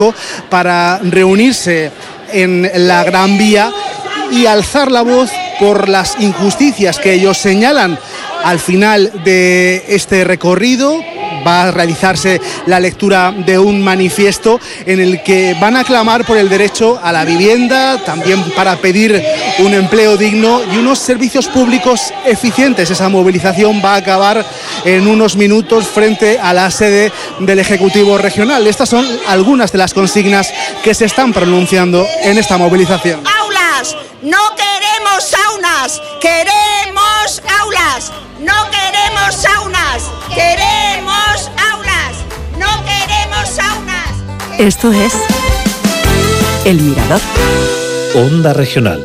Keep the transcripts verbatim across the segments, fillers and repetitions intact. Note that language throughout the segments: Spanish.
para reunirse en la Gran Vía y alzar la voz por las injusticias que ellos señalan. Al final de este recorrido va a realizarse la lectura de un manifiesto en el que van a clamar por el derecho a la vivienda, también para pedir un empleo digno y unos servicios públicos eficientes. Esa movilización va a acabar en unos minutos frente a la sede del Ejecutivo Regional. Estas son algunas de las consignas que se están pronunciando en esta movilización. ¡Aulas! ¡No queremos saunas! ¡Queremos aulas! ¡No queremos saunas! ¡Queremos aulas! ¡No queremos saunas! Esto es El Mirador. Onda Regional.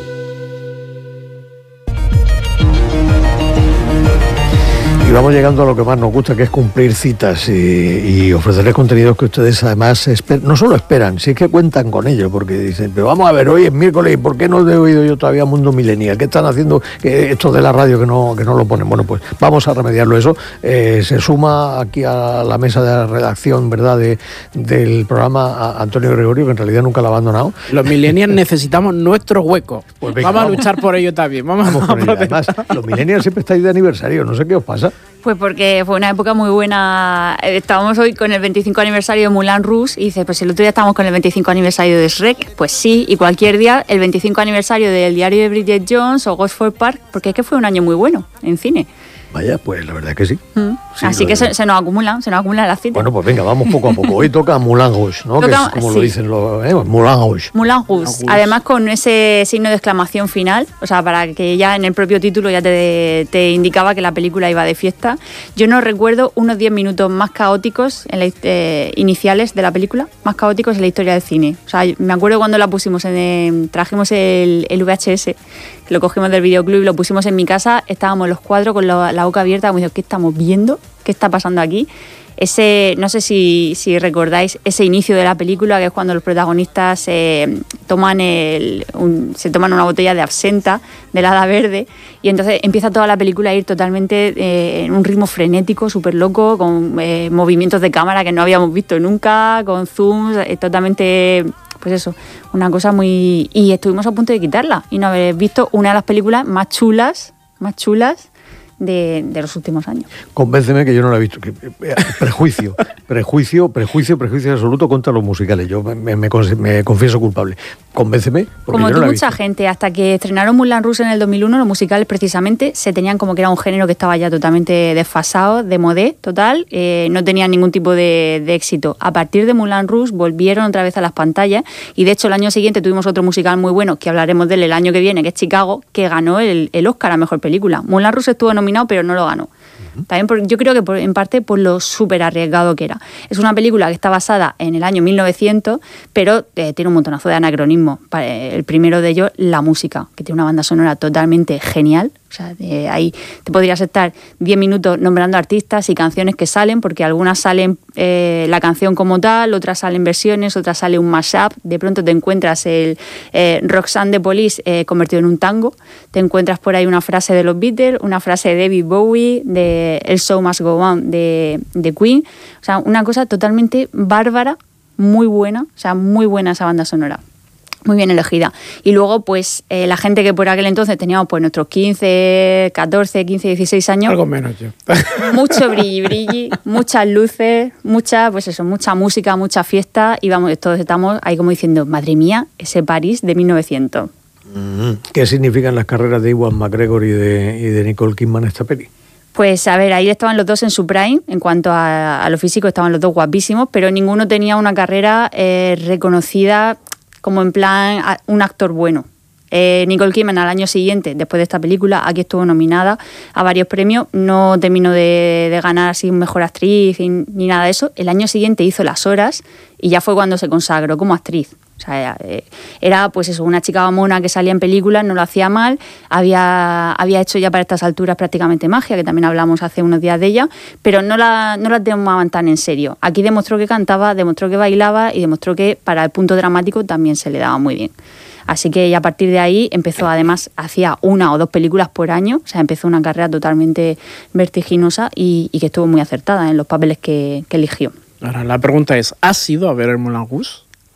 Y vamos llegando a lo que más nos gusta, que es cumplir citas y, y ofrecerles contenidos que ustedes además esper- no solo esperan, sí que cuentan con ello, porque dicen, pero vamos a ver, hoy es miércoles, ¿y por qué no he oído yo todavía Mundo Millennial? ¿Qué están haciendo eh, estos de la radio que no, que no lo ponen? Bueno, pues vamos a remediarlo eso. Eh, se suma aquí a la mesa de redacción, ¿verdad?, de, del programa a Antonio Gregorio, que en realidad nunca lo ha abandonado. Los millennials necesitamos nuestro hueco. Pues venga, vamos, vamos a luchar por ello también. Vamos, Vamos a con ello. Además, los millennials siempre estáis de aniversario, no sé qué os pasa. Pues porque fue una época muy buena. Estábamos hoy con el veinticinco aniversario de Moulin Rouge y dice, pues el otro día estábamos con el veinticinco aniversario de Shrek. Pues sí, y cualquier día el veinticinco aniversario del diario de Bridget Jones o Gosford Park, porque es que fue un año muy bueno en cine. Vaya, pues la verdad es que sí. Mm. Sí, Así que se, se nos acumulan, se nos acumulan las citas. Bueno, pues venga, vamos poco a poco. Hoy toca Moulin Rouge, ¿no? Toca, que es como sí. lo dicen los... ¿eh? Moulin Rouge. Moulin Rouge. Además con ese signo de exclamación final, o sea, para que ya en el propio título ya te, te indicaba que la película iba de fiesta. Yo no recuerdo unos diez minutos más caóticos en la, eh, iniciales de la película, más caóticos en la historia del cine. O sea, me acuerdo cuando la pusimos, en, eh, trajimos el, el V H S, que lo cogimos del videoclub y lo pusimos en mi casa, estábamos los cuatro con la, la boca abierta, como diciendo, ¿qué estamos viendo? ¿Qué está pasando aquí? Ese, no sé si, si recordáis ese inicio de la película, que es cuando los protagonistas eh, toman el, un, se toman una botella de absenta, de hada verde, y entonces empieza toda la película a ir totalmente eh, en un ritmo frenético, súper loco, con eh, movimientos de cámara que no habíamos visto nunca, con zooms, eh, totalmente... Pues eso, una cosa muy... Y estuvimos a punto de quitarla y no haber visto una de las películas más chulas, más chulas de, de los últimos años. Convénceme que yo no la he visto. Que, eh, prejuicio, prejuicio, prejuicio, prejuicio absoluto contra los musicales. Yo me, me, me confieso culpable. Convénceme. Como yo tú, no la he mucha visto. gente, hasta que estrenaron Moulin Rouge en el dos mil uno, los musicales precisamente se tenían como que era un género que estaba ya totalmente desfasado, de modé total, eh, no tenían ningún tipo de, de éxito. A partir de Moulin Rouge volvieron otra vez a las pantallas y de hecho el año siguiente tuvimos otro musical muy bueno, que hablaremos de él el año que viene, que es Chicago, que ganó el, el Oscar a Mejor Película. Moulin Rouge estuvo nominado pero no lo ganó. También por, yo creo que por, en parte por lo súper arriesgado que era. Es una película que está basada en el año mil novecientos, pero eh, tiene un montonazo de anacronismos. El primero de ellos, la música, que tiene una banda sonora totalmente genial. O sea, de ahí te podrías estar diez minutos nombrando artistas y canciones que salen, porque algunas salen eh, la canción como tal, otras salen versiones, otras sale un mashup. De pronto te encuentras el eh, Roxanne de Police eh, convertido en un tango. Te encuentras por ahí una frase de los Beatles, una frase de David Bowie, de El Show Must Go On de, de Queen. O sea, una cosa totalmente bárbara, muy buena, o sea, muy buena esa banda sonora. Muy bien elegida. Y luego, pues, eh, la gente que por aquel entonces teníamos pues nuestros quince, catorce, quince, dieciséis años. Algo menos yo. Mucho brilli brilli, muchas luces, mucha, pues eso, mucha música, mucha fiesta. Y vamos, todos estamos ahí como diciendo, madre mía, ese París de mil novecientos. ¿Qué significan las carreras de Ewan McGregor y de, y de Nicole Kidman en esta peli? Pues a ver, ahí estaban los dos en su prime, en cuanto a, a lo físico estaban los dos guapísimos, pero ninguno tenía una carrera eh, reconocida como en plan un actor bueno. Eh, Nicole Kidman al año siguiente, después de esta película, aquí estuvo nominada a varios premios, no terminó de, de ganar así mejor actriz ni, ni nada de eso. El año siguiente hizo Las Horas y ya fue cuando se consagró como actriz. O sea, era pues eso, una chica mona que salía en películas, no lo hacía mal, había, había hecho ya para estas alturas prácticamente magia, que también hablamos hace unos días de ella, pero no la, no la tomaban tan en serio. Aquí demostró que cantaba, demostró que bailaba y demostró que para el punto dramático también se le daba muy bien. Así que a partir de ahí empezó, además, hacía una o dos películas por año, o sea, empezó una carrera totalmente vertiginosa y, y que estuvo muy acertada en los papeles que, que eligió. Ahora, la pregunta es, ¿has ido a ver el Moulin Rouge?